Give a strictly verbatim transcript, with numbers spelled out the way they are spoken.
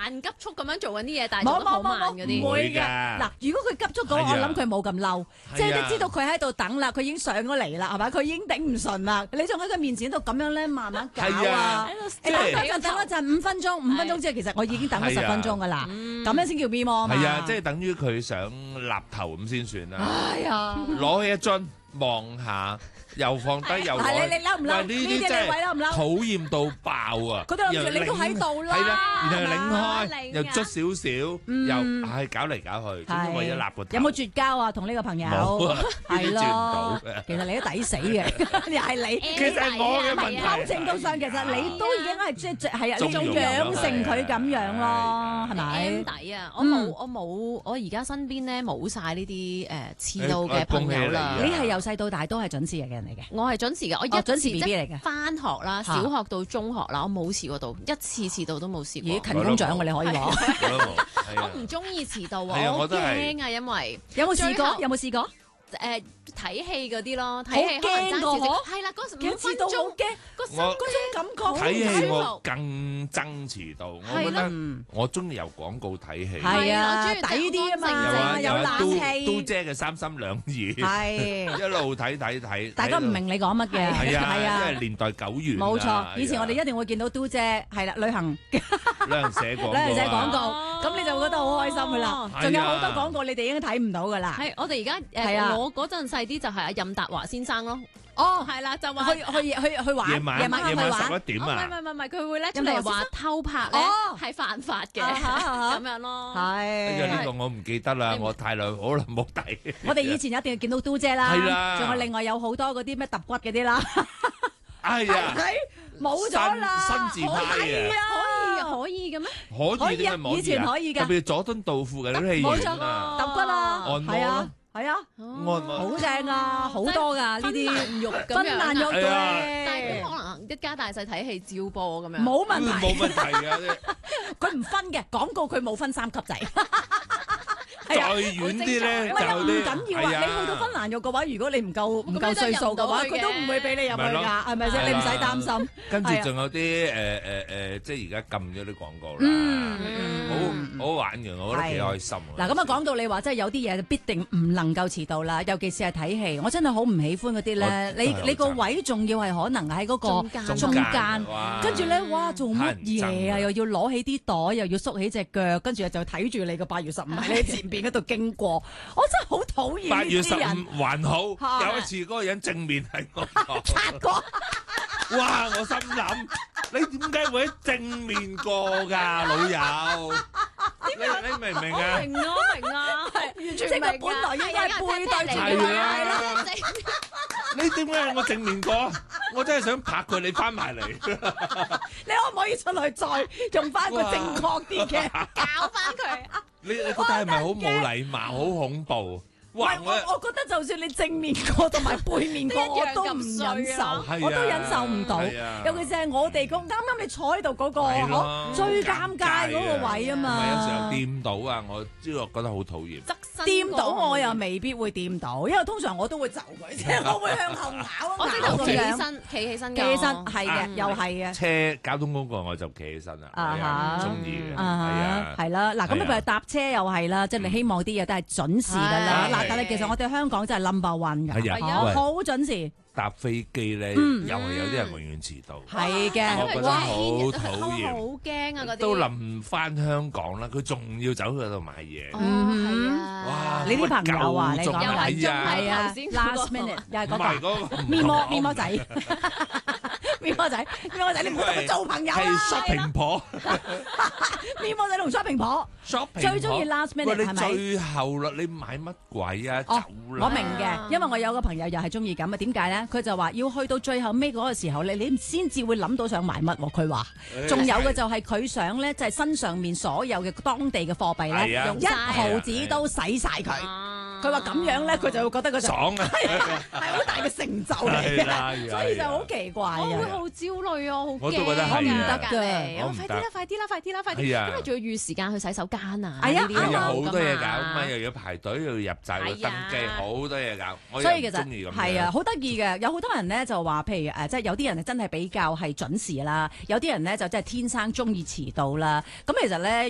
扮急速咁樣做緊啲嘢，但係做得好慢嗰啲。 唔會㗎。嗱，如果佢急速嗰，我諗佢冇咁嬲，即係你知道佢喺度等啦，佢已經上咗嚟啦，係咪？佢已經頂唔順啦，你仲喺佢面前度咁樣咧，慢慢搞啊！你等一陣，等一陣，五分鐘，五分鐘之後，其實我已經等咗十分鐘㗎啦，咁樣先叫 be more 嘛。 係啊，即係等於佢想立頭咁先算啦。 哎呀， 攞起一樽望下。又放低又攞， 你你嬲唔嬲？呢啲你位嬲唔嬲？ 討厭到爆啊！ 佢都諗住你都喺度啦， 係啦，然後擰開又捽少少，又唉搞嚟搞去，總之為咗立個頭。 有冇絕交啊？同呢個朋友係咯，其實你都抵死嘅，又係你。 其實係我嘅問題。 某程度上，其實你都已經係即係係啊，你仲養成佢咁樣咯，係咪？ 抵啊！我冇我冇我而家身邊咧冇晒呢啲誒遲到嘅朋友啦。 你係由細到大都係準時嘅。 我係準時嘅，我一準時 B B 嚟嘅。 返學啦，小學到中學啦，我冇遲過到，一次遲到都冇試過。 咦，勤工獎喎，你可以攞。 我唔中意遲到啊，我驚啊，因為有冇試過？有冇試過？ 誒睇戲嗰啲咯，睇戲驚過嗬。 係啦，嗰時五分鐘好驚，個心嗰種感覺。 睇戲我更憎遲到，我覺得我中意由廣告睇戲。 係啊，抵啲啊嘛，有冷氣。 都姐嘅三心兩意， 係一路睇睇睇。 大家唔明你講乜嘅？ 係啊，係啊，因為年代久遠。 冇錯，以前我哋一定會見到都姐係啦，旅行旅行社廣告， 旅行社廣告，咁你就會覺得好開心噶啦。仲有好多廣告，你哋已經睇唔到噶啦。 係，我哋而家誒我嗰陣細啲就係阿任達華先生咯。 哦， 係啦，就話去去去去玩， 夜晚夜晚十一點啊！ 唔係唔係唔係，佢會咧出嚟話偷拍咧係犯法嘅咁樣咯。 係呢個我唔記得啦，我太耐好耐冇睇。 我哋以前一定見到都姐啦， 係啦， 仲有另外有好多嗰啲咩揼骨嗰啲啦。 哎呀， 冇咗啦， 新字派啊！ 可以可以嘅咩？ 可以啊， 以前可以㗎， 特別佐敦道附近嗰啲戲院啊， 揼骨啊， 按摩啊。係啊，好正啊，好多噶呢啲肉分爛肉嘅， 但係咁可能一家大細睇戲照播咁樣， 冇問題， 冇問題嘅， 佢唔分嘅廣告，佢冇分三級仔。 再遠啲咧就唔緊要啊！你去到芬蘭肉嘅話，如果你唔夠唔夠歲數嘅話，佢都唔會俾你入去㗎，係咪先？你唔使擔心。 跟住仲有啲誒誒誒，即係而家禁咗啲廣告啦，好好玩嘅，我覺得幾開心。 嗱咁啊，講到你話，即係有啲嘢必定唔能夠遲到啦，尤其是係睇戲，我真係好唔喜歡嗰啲咧。你你個位仲要係可能喺嗰個中間，跟住咧，哇，做乜嘢啊？又要攞起啲袋，又要縮起隻腳，跟住就睇住你個八月十五喺你前邊嗰度經過，我真係好討厭呢啲人。 八月十五還好，有一次嗰個人正面係我擦過， 哇！我心諗你點解會喺正面過㗎，老友？你你明唔明啊？ 明啊明啊，係即係佢本來應該係背對住佢啦。 你點解喺我正面過？我真係想拍佢，你翻埋嚟。 你可唔可以出去再用翻個正確啲嘅搞翻佢？ 你你覺得係咪好冇禮貌、好恐怖？ 喂，我我覺得就算你正面過同埋背面過，我都唔忍受，我都忍受唔到。尤其是係我哋嗰啱啱你坐喺度嗰個，最尷尬嗰個位啊嘛。 有時候掂到啊，我知我覺得好討厭。 掂到我又未必會掂到，因為通常我都會就佢，即係我會向後咬我咬咁樣。企樣。 起身，企起身， 企起身，係嘅，又係嘅。 車交通工具我就企起身啦，我唔中意嘅。係啊， 係啦，嗱咁譬如搭車又係啦，即係你希望啲嘢都係準時㗎啦。嗱，但係其實我哋香港真係 number one 㗎， 係啊， 好準時。 搭飛機咧，又係有啲人永遠遲到。 係嘅， 我覺得好討厭， 好驚啊！嗰啲都臨翻香港啦，佢仲要走去度買嘢。 哦，係啊！ 哇！ 你啲朋友啊，你講又係係啊，last minute 又係嗰個面膜面膜仔。面膜仔，面膜仔，你唔好同佢做朋友係啊！ shopping 婆， 面膜仔同 shopping 婆 shopping 最中意 last minute 係咪？ 最後啦，你買乜鬼啊？走啦！ 我明嘅，因為我有個朋友又係中意咁啊。點解咧？佢就話要去到最後尾嗰個時候，你你先至會諗到想買乜喎？佢話，仲有嘅就係佢想咧，就係身上面所有嘅當地嘅貨幣咧，用一毫子都使晒佢。佢話咁樣咧，佢就會覺得嗰種爽啊， 係好大嘅成就嚟嘅，所以就好奇怪啊！ 我會好焦慮啊，好驚啊！ 我都覺得係唔得㗎， 我快啲啦，快啲啦，快啲啦，快啲！因為仲要預時間去洗手間啊， 係啊， 係啊，好多嘢搞，咁啊又要排隊，又要入閘，要登記，好多嘢搞。 所以其實係啊，好得意嘅。有好多人咧就話，譬如誒，即係有啲人係真係比較係準時啦，有啲人咧就真係天生中意遲到啦。咁其實咧。